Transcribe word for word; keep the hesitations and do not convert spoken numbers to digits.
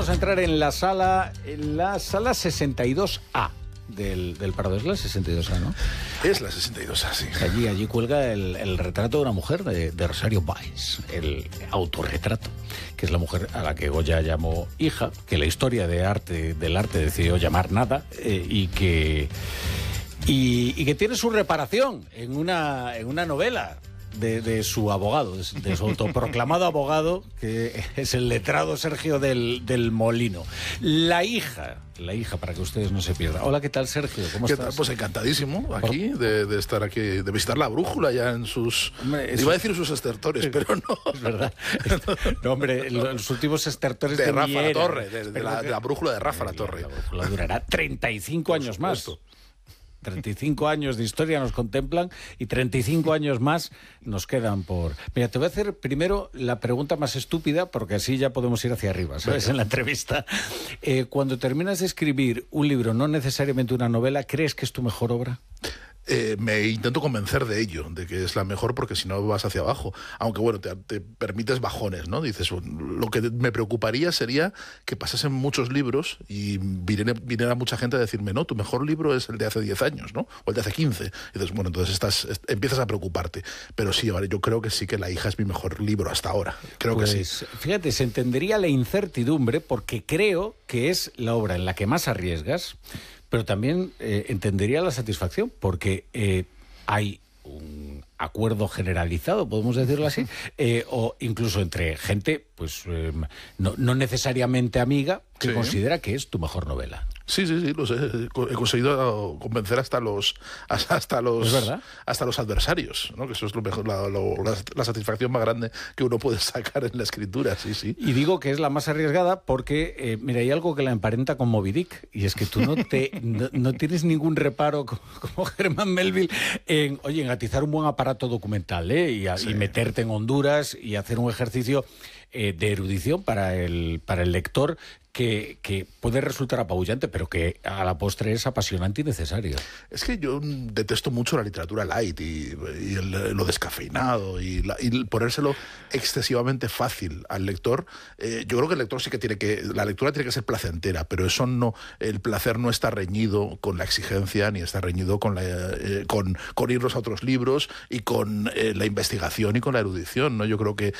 vamos a entrar en la sala, en la sala sesenta y dos A del, del Prado. Es la sesenta y dos A, ¿no? Es la sesenta y dos A, sí. Allí, allí cuelga el, el retrato de una mujer, de, de Rosario Báez, el autorretrato, que es la mujer a la que Goya llamó hija, que la historia de arte, del arte decidió llamar nada, eh, y que y, y que tiene su reparación en una, en una novela de, de su abogado, de su autoproclamado abogado, que es el letrado Sergio del, del Molino. La hija, la hija, para que ustedes no se pierdan. Hola, ¿qué tal, Sergio? ¿Cómo ¿Qué estás? tal? Pues encantadísimo aquí de, de estar aquí, de visitar la brújula ya en sus... Hombre, eso... Iba a decir sus estertores, pero no. Es verdad. No, hombre, los últimos estertores de, de Rafa mi La era. Torre, de, de, la, de la brújula de Rafa La Torre. La brújula durará treinta y cinco años más. treinta y cinco años de historia nos contemplan y treinta y cinco años más nos quedan por... Mira, te voy a hacer primero la pregunta más estúpida, porque así ya podemos ir hacia arriba, ¿sabes? En la entrevista. Eh, cuando terminas de escribir un libro, no necesariamente una novela, ¿crees que es tu mejor obra? Eh, me intento convencer de ello, de que es la mejor, porque si no vas hacia abajo. Aunque bueno, te, te permites bajones, ¿no? Dices, lo que me preocuparía sería que pasasen muchos libros y viniera, viniera mucha gente a decirme, no, tu mejor libro es el de hace diez años, ¿no? O el de hace quince. Y dices, bueno, entonces estás, empiezas a preocuparte. Pero sí, vale, yo creo que sí que La hija es mi mejor libro hasta ahora. Creo pues, que sí. Fíjate, se entendería la incertidumbre, porque creo que es la obra en la que más arriesgas, pero también eh, entendería la satisfacción, porque eh, hay un acuerdo generalizado, podemos decirlo así, eh, o incluso entre gente, pues eh, no, no necesariamente amiga, que sí considera que es tu mejor novela. Sí, sí, sí, lo sé. He conseguido convencer hasta los hasta los ¿Es verdad? hasta los adversarios, ¿no? Que eso es lo mejor, la, lo, la, la satisfacción más grande que uno puede sacar en la escritura, sí, sí. Y digo que es la más arriesgada porque, eh, mira, hay algo que la emparenta con Moby Dick, y es que tú no te no, no tienes ningún reparo como, como Herman Melville en, oye, en atizar un buen aparato documental, ¿eh? Y, a, sí. y meterte en Honduras y hacer un ejercicio eh, de erudición para el para el lector. Que, que puede resultar apabullante, pero que a la postre es apasionante y necesario. Es que yo detesto mucho la literatura light y, y el, lo descafeinado y, la, y ponérselo excesivamente fácil al lector. Eh, yo creo que el lector sí que tiene que... La lectura tiene que ser placentera, pero eso no... El placer no está reñido con la exigencia, ni está reñido con, la, eh, con, con irnos a otros libros y con eh, la investigación y con la erudición, ¿no? Yo creo que